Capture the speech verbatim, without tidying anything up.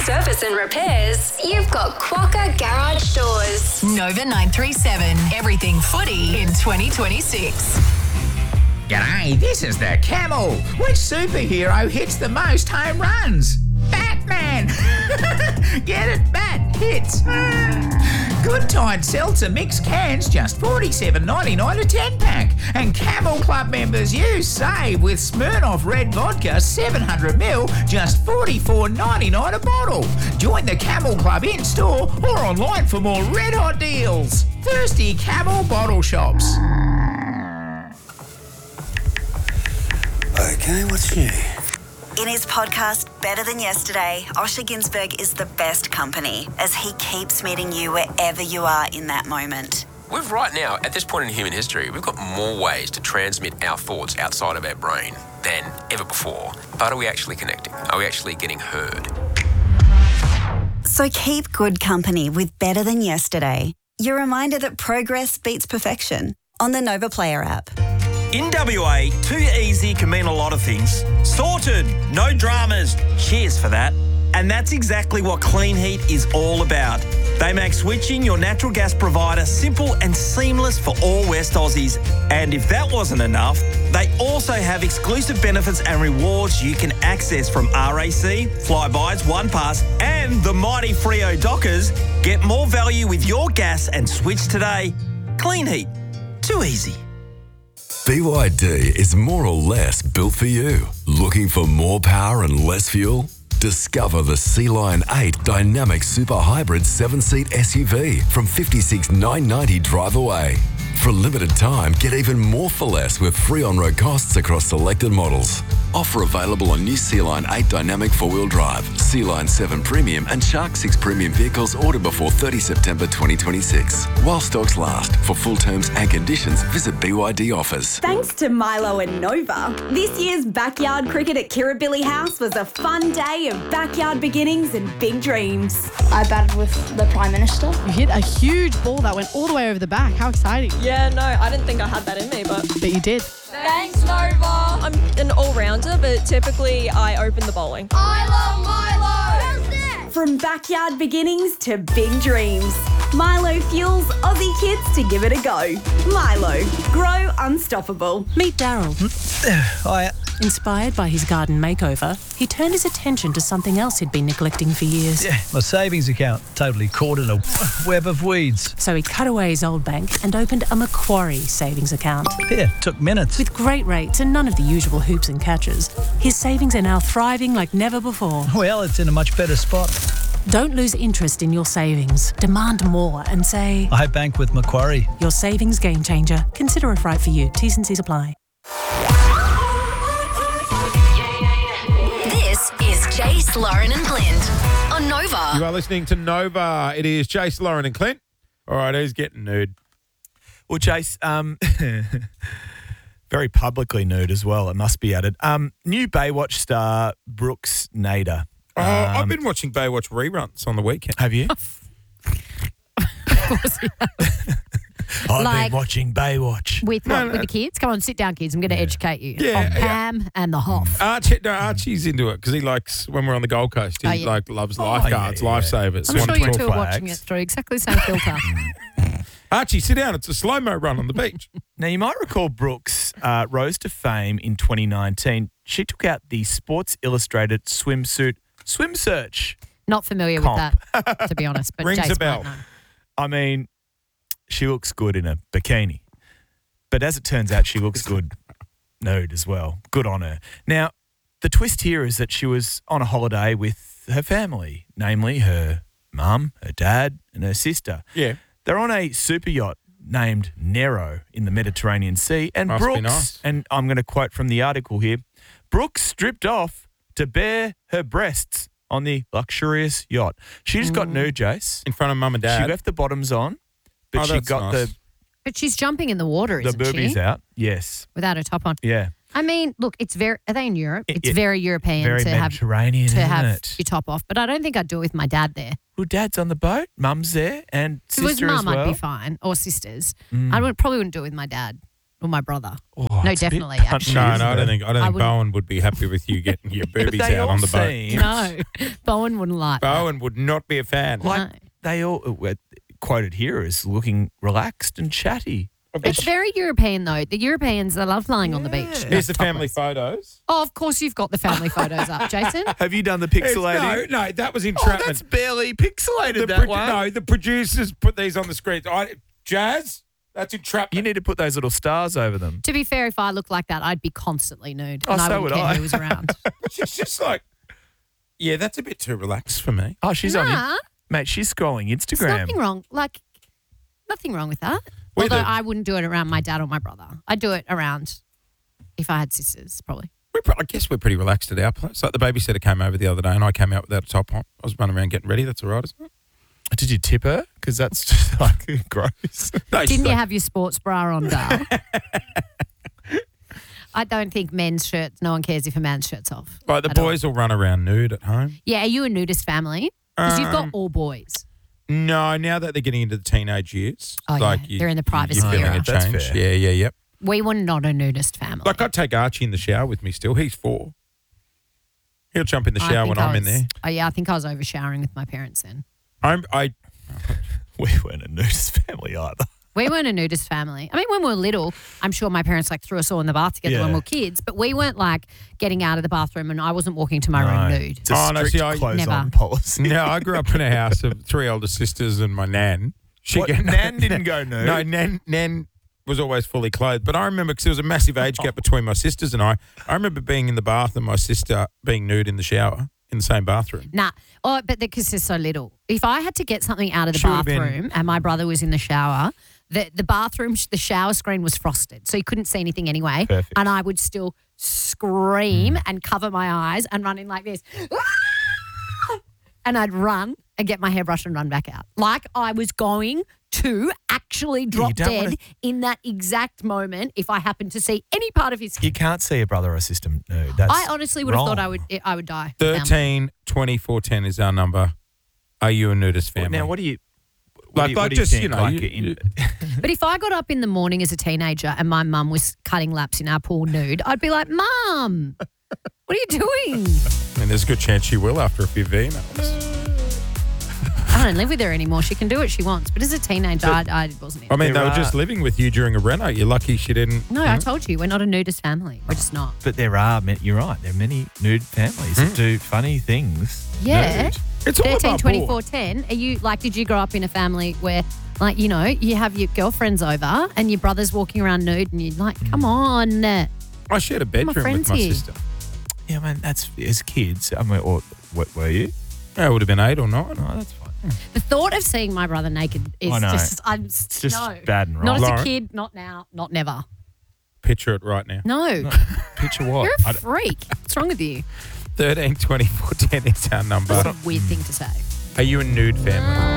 service and repairs, you've got Quokka Garage Doors. Nova nine three seven. Everything footy in twenty twenty-six. G'day, this is the Camel. Which superhero hits the most home runs? Batman! Get it? Bat hits. Good Tide Seltzer mixed cans, just forty-seven ninety-nine a ten pack. And Camel Club members, you save with Smirnoff Red Vodka seven hundred milliliters, just forty-four ninety-nine a bottle. Join the Camel Club in store or online for more red hot deals. Thirsty Camel Bottle Shops. Okay, what's new? In his podcast, Better Than Yesterday, Osher Ginsberg is the best company as he keeps meeting you wherever you are in that moment. We've right now, at this point in human history, we've got more ways to transmit our thoughts outside of our brain than ever before. But are we actually connecting? Are we actually getting heard? So keep good company with Better Than Yesterday. Your reminder that progress beats perfection on the Nova Player app. In W A, too easy can mean a lot of things. Sorted, no dramas. Cheers for that. And that's exactly what Clean Heat is all about. They make switching your natural gas provider simple and seamless for all West Aussies. And if that wasn't enough, they also have exclusive benefits and rewards you can access from R A C, Flybuys, OnePass, and the mighty Freo Dockers. Get more value with your gas and switch today. Clean Heat. Too easy. B Y D is more or less built for you. Looking for more power and less fuel? Discover the Sea Lion eight Dynamic Super Hybrid seven-seat S U V from fifty-six thousand nine hundred ninety drive away. For a limited time, get even more for less with free on-road costs across selected models. Offer available on new Sea Lion eight Dynamic four-wheel drive, Sea Lion seven Premium and Shark six Premium vehicles ordered before thirtieth September twenty twenty-six. While stocks last. For full terms and conditions, visit B Y D offers. Thanks to Milo and Nova, this year's backyard cricket at Kirribilli House was a fun day of backyard beginnings and big dreams. I batted with the Prime Minister. You hit a huge ball that went all the way over the back. How exciting. Yeah, no, I didn't think I had that in me, but... But you did. Thanks, Nova. I'm an all-rounder, but typically I open the bowling. I love Milo! From backyard beginnings to big dreams, Milo fuels Aussie kids to give it a go. Milo, grow unstoppable. Meet Daryl. Hi. Inspired by his garden makeover, he turned his attention to something else he'd been neglecting for years. Yeah, my savings account, totally caught in a web of weeds. So he cut away his old bank and opened a Macquarie savings account. Yeah, took minutes. With great rates and none of the usual hoops and catches, his savings are now thriving like never before. Well, it's in a much better spot. Don't lose interest in your savings. Demand more and say... I bank with Macquarie. Your savings game changer. Consider if right for you. T's and C's apply. This is Jace, Lauren and Clint on Nova. You are listening to Nova. It is Jace, Lauren and Clint. All right, who's getting nude? Well, Jace, um, very publicly nude as well, it must be added. Um, new Baywatch star Brooks Nader. Oh, um, I've been watching Baywatch reruns on the weekend. Have you? Of course you have. I've Like- been watching Baywatch. With what? No, no. With the kids? Come on, sit down, kids. I'm going to educate you Yeah, on yeah. Pam and the Hoff. Archie, no, Archie's into it because he likes, when we're on the Gold Coast, he Oh, yeah. like loves Oh, lifeguards, yeah, yeah. lifesavers. I'm One sure to you twelve two are flags. watching it through exactly the same filter. Archie, sit down. It's a slow-mo run on the beach. Now, you might recall Brooks uh, rose to fame in twenty nineteen. She took out the Sports Illustrated swimsuit swim search. Not familiar Comp. with that, to be honest. But Rings Jace a bell. might know. I mean, she looks good in a bikini. But as it turns out, she looks good nude as well. Good on her. Now, the twist here is that she was on a holiday with her family, namely her mum, her dad, and her sister. Yeah. They're on a super yacht named Nero in the Mediterranean Sea. And Must be Brooks, nice. and I'm going to quote from the article here, Brooks stripped off to bare her breasts on the luxurious yacht. She just got nude, Jace. In front of mum and dad. She left the bottoms on, but Oh, she that's got nice. the But she's jumping in the water, the isn't boobies she? out. Yes. Without her top on. Yeah. I mean, look, it's very, are they in Europe? It- It's it- very European very to have, Mediterranean, to isn't have it? your top off. But I don't think I'd do it with my dad there. Well, Dad's on the boat, Mum's there, and If it was sister mum, as well. I'd be fine. Or sisters. Mm. I would, probably wouldn't do it with my dad or my brother. Oh, no, it's a bit definitely. punchy, Actually. No, isn't no, I don't it? think I don't I think wouldn't- Bowen would be happy with you getting your boobies they out all on the boat. seem- No, Bowen wouldn't like that. Bowen would not be a fan. Like they all uh, quoted here as looking relaxed and chatty. It's very European, though. The Europeans, they love lying on the beach. Here's the family photos. Oh, of course you've got the family photos up, Jason. Have you done the It's- pixelating? No, no, that was Oh, entrapment. that's barely pixelated, the that pro- one. No, the producers put these on the screen. I, Jazz, that's entrapment. You need to put those little stars over them. To be fair, if I looked like that, I'd be constantly nude. Oh, and I so wouldn't would care I. who was around. She's just like, yeah, that's a bit too relaxed for me. Oh, she's on Nah. it. Mate, she's scrolling There's Instagram. nothing wrong. Like, nothing wrong with that. We're Although the- I wouldn't do it around my dad or my brother. I'd do it around if I had sisters, probably. We're, pro- I guess we're pretty relaxed at our place. Like the babysitter came over the other day and I came out without a top on. I was running around getting ready. That's all right, isn't it? Did you tip her? Because that's just like gross. No, she's Didn't you like- have your sports bra on, Dale? I don't think men's shirts, no one cares if a man's shirt's off. Like the at all. boys will run around nude at home. Yeah, are you a nudist family? Because you've got Um, all boys. No, now that they're getting into the teenage years, Oh, yeah. like you, They're in the privacy you're feeling era. a That's change. fair. Yeah, yeah, yep. We were not a nudist family. Like I'd take Archie in the shower with me still. He's four. He'll jump in the I shower think when I I'm in was- there. Oh, yeah, I think I was over showering with my parents then. I'm, I, We weren't a nudist family either. We weren't a nudist family. I mean, when we were little, I'm sure my parents like threw us all in the bath together Yeah. when we were kids, but we weren't like getting out of the bathroom and I wasn't walking to my room nude. It's a Oh, no, strict see, I- clothes Never. on policy. no, I grew up in a house of three older sisters and my nan. She What, Nan didn't go nude? No, Nan, Nan was always fully clothed. But I remember because there was a massive age gap between my sisters and I. I remember being in the bath and my sister being nude in the shower in the same bathroom. Nah. Oh, but because they're so little. If I had to get something out of the She would've been- bathroom and my brother was in the shower, the, the bathroom, the shower screen was frosted. So you couldn't see anything anyway. Perfect. And I would still scream and cover my eyes and run in like this. And I'd run and get my hairbrush and run back out. Like I was going to actually drop don't dead wanna- in that exact moment if I happened to see any part of his skin. You can't see a brother or sister nude. That's I honestly would have thought wrong. I would I would die. Family. thirteen twenty-four ten is our number. Are you a nudist family? Now, what do you... What Like- do you, like what do you just, think? you know, Like, you- in- But if I got up in the morning as a teenager and my mum was cutting laps in our pool nude, I'd be like, Mum, what are you doing? I mean, there's a good chance she will after a few V emails. I don't live with her anymore. She can do what she wants. But as a teenager, I, I wasn't. I mean, There they were are- just living with you during a reno. You're lucky she didn't. No, I told you, we're not a nudist family. We're just not. but there are, ma- you're right, there are many nude families that do funny things. Yeah. nude. It's all thirteen, about twenty-four, ball. ten. Are you, like, did you grow up in a family where, like, you know, you have your girlfriends over and your brother's walking around nude and you're like, come on. I shared a bedroom with friends my here. sister. Yeah, man, that's, as kids, I mean, or, what were you? Yeah, it would have been eight or nine. No, that's fine. The thought of seeing my brother naked is I know. just, I'm It's just no. bad and wrong. Not as Lauren? a kid, not now, not never. Picture it right now. No. Picture what? You're I a don't- freak. What's wrong with you? thirteen twenty-four ten is our number. That's a weird thing to say. Are you a nude family?